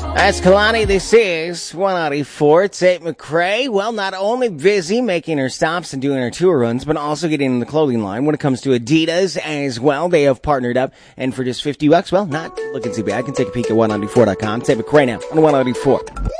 That's Kalani. This is 194. It's 8 McCrae. Well, not only busy making her stops and doing her tour runs, but also getting in the clothing line when it comes to Adidas as well. They have partnered up, and for just $50, well, not looking too bad. You can take a peek at 194.com. It's 8 McCrae now on 194.